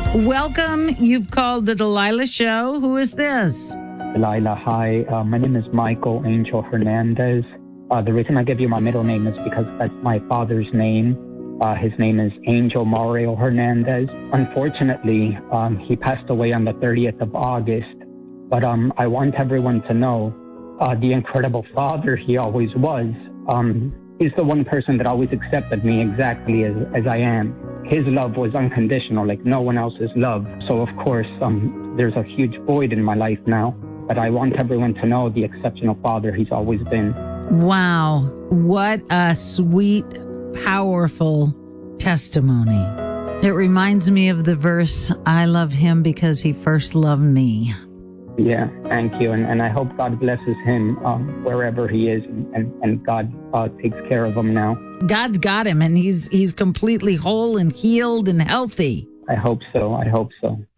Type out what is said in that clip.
Welcome. You've called the Delilah Show. Who is this? Delilah, hi. My name is Michael Angel Hernandez. The reason I give you my middle name is because that's my father's name. His name is Angel Mario Hernandez. Unfortunately, he passed away on the 30th of August. But I want everyone to know the incredible father he always was. He's the one person that always accepted me exactly as I am. His love was unconditional, like no one else's love. So, of course, there's a huge void in my life now. But I want everyone to know the exceptional father he's always been. Wow. What a sweet, powerful testimony. It reminds me of the verse, I love him because he first loved me. Yeah, thank you. And I hope God blesses him wherever he is and God takes care of him now. God's got him and he's completely whole and healed and healthy. I hope so.